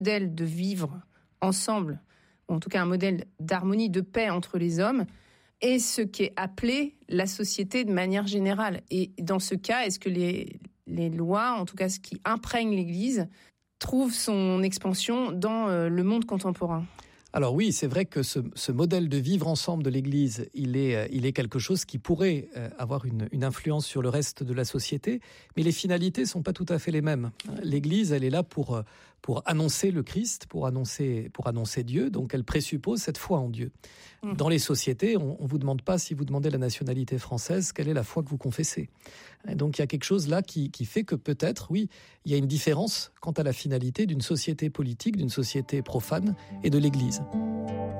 modèle de vivre ensemble, ou en tout cas un modèle d'harmonie, de paix entre les hommes, est ce qu'est appelé la société de manière générale. Et dans ce cas, est-ce que les lois, en tout cas ce qui imprègne l'Église, trouvent son expansion dans le monde contemporain ? Alors oui, c'est vrai que ce modèle de vivre ensemble de l'Église, il est quelque chose qui pourrait avoir une influence sur le reste de la société, mais les finalités sont pas tout à fait les mêmes. L'Église, elle est là pour annoncer le Christ, pour annoncer Dieu, donc elle présuppose cette foi en Dieu. Dans les sociétés, on vous demande pas, si vous demandez la nationalité française, quelle est la foi que vous confessez. Et donc il y a quelque chose là qui fait que peut-être, oui, il y a une différence quant à la finalité d'une société politique, d'une société profane et de l'Église.